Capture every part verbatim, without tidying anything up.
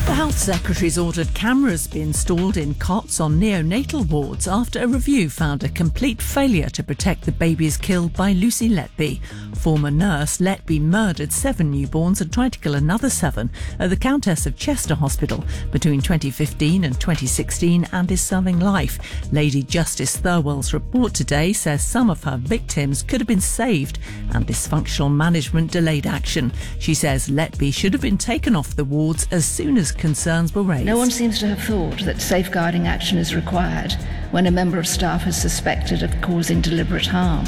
The Health Secretary's ordered cameras be installed in cots on neonatal wards after a review found a complete failure to protect the babies killed by Lucy Letby. Former nurse Letby murdered seven newborns and tried to kill another seven at the Countess of Chester Hospital between twenty fifteen and twenty sixteen and is serving life. Lady Justice Thirlwell's report today says some of her victims could have been saved and dysfunctional management delayed action. She says Letby should have been taken off the wards as soon as concerns were raised. No one seems to have thought that safeguarding action is required when a member of staff is suspected of causing deliberate harm.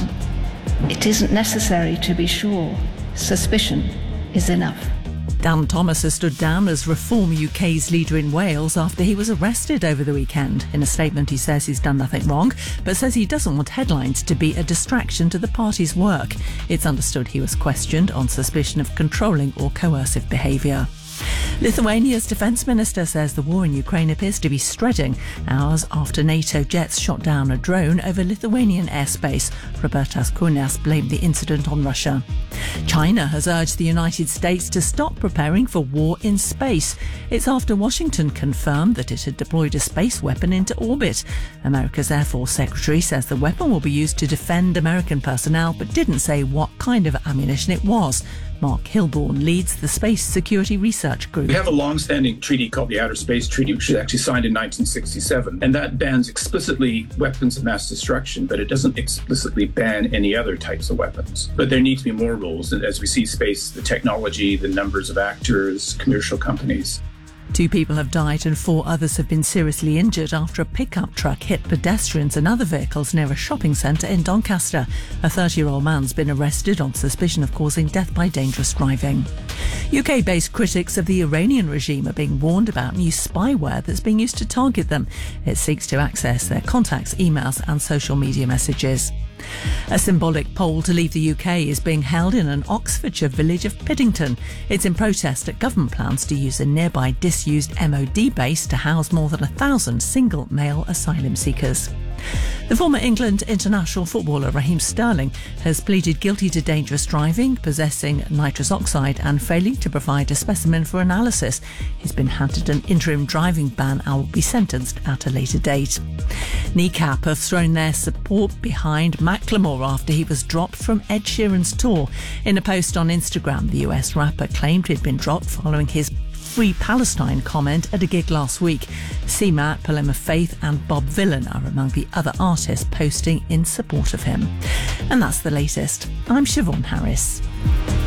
It isn't necessary to be sure. Suspicion is enough. Dan Thomas has stood down as Reform U K's leader in Wales after he was arrested over the weekend. In a statement, he says he's done nothing wrong, but says he doesn't want headlines to be a distraction to the party's work. It's understood he was questioned on suspicion of controlling or coercive behaviour. Lithuania's defence minister says the war in Ukraine appears to be spreading hours after NATO jets shot down a drone over Lithuanian airspace. Robertas Kūnas blamed the incident on Russia. China has urged the United States to stop preparing for war in space. It's after Washington confirmed that it had deployed a space weapon into orbit. America's Air Force Secretary says the weapon will be used to defend American personnel, but didn't say what kind of ammunition it was. Mark Hilborn leads the Space Security Research Group. We have a long-standing treaty called the Outer Space Treaty, which was actually signed in nineteen sixty-seven, and that bans explicitly weapons of mass destruction, but it doesn't explicitly ban any other types of weapons. But there need to be more rules, and as we see space, the technology, the numbers of actors, commercial companies. Two people have died and four others have been seriously injured after a pickup truck hit pedestrians and other vehicles near a shopping centre in Doncaster. A thirty-year-old man's been arrested on suspicion of causing death by dangerous driving. U K-based critics of the Iranian regime are being warned about new spyware that's being used to target them. It seeks to access their contacts, emails and social media messages. A symbolic poll to leave the U K is being held in an Oxfordshire village of Piddington. It's in protest at government plans to use a nearby disused M O D base to house more than a thousand single male asylum seekers. The former England international footballer Raheem Sterling has pleaded guilty to dangerous driving, possessing nitrous oxide and failing to provide a specimen for analysis. He's been handed an interim driving ban and will be sentenced at a later date. Kneecap have thrown their support behind Macklemore after he was dropped from Ed Sheeran's tour. In a post on Instagram, the U S rapper claimed he'd been dropped following his Free Palestine comment at a gig last week. C MAT, Paloma Faith and Bob Villan are among the other artists posting in support of him. And that's the latest. I'm Siobhan Harris.